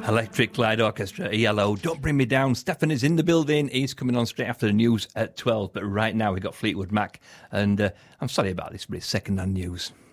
Electric Light Orchestra, ELO, Don't Bring Me Down. Stefan is in the building. He's coming on straight after the news at 12. But right now we've got Fleetwood Mac. And I'm sorry about this, but it's second-hand news.